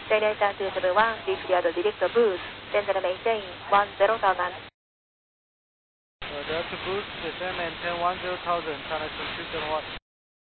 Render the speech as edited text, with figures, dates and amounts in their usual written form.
Delta 271, be cleared direct boost, then maintain 10,000. Delta boost, descend maintain 10,000, China 271.